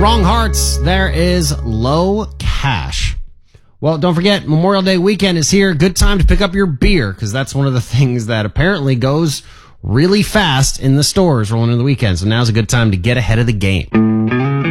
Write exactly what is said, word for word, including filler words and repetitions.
Wrong Hearts, there is Low Cash. Well, don't forget, Memorial Day weekend is here. Good time to pick up your beer, because that's one of the things that apparently goes really fast in the stores rolling into the weekend. So now's a good time to get ahead of the game.